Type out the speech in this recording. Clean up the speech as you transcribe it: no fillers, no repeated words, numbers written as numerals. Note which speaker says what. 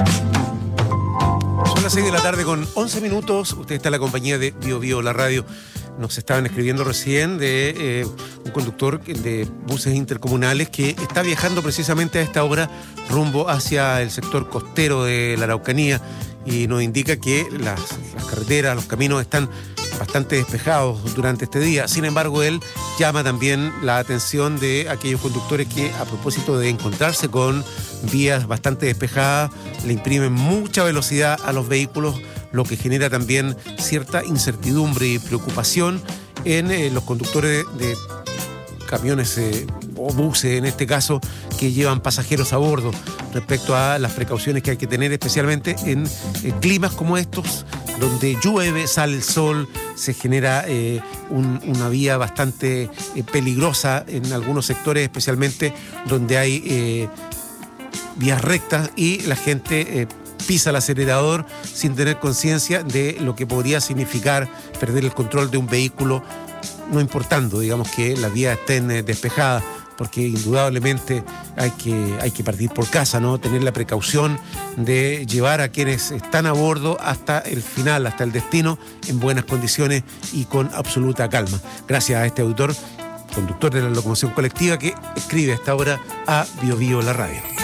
Speaker 1: Son las 6 de la tarde con 11 minutos. Usted está en la compañía de Bio Bio, la radio. Nos estaban escribiendo recién de un conductor de buses intercomunales que está viajando precisamente a esta hora rumbo hacia el sector costero de la Araucanía y nos indica que las carreteras, los caminos están bastante despejados durante este día. Sin embargo, él llama también la atención de aquellos conductores que, a propósito de encontrarse con vías bastante despejadas, le imprimen mucha velocidad a los vehículos, lo que genera también cierta incertidumbre y preocupación en los conductores de camiones o buses, en este caso, que llevan pasajeros a bordo, respecto a las precauciones que hay que tener, especialmente en climas como estos, donde llueve, sale el sol, se genera una vía bastante peligrosa en algunos sectores, especialmente donde hay vías rectas y la gente pisa el acelerador sin tener conciencia de lo que podría significar perder el control de un vehículo, no importando, digamos, que las vías estén despejadas, porque indudablemente hay que partir por casa, ¿no? Tener la precaución de llevar a quienes están a bordo hasta el final, hasta el destino, en buenas condiciones y con absoluta calma. Gracias a este autor, conductor de la locomoción colectiva, que escribe a esta hora a Bio Bio, la radio.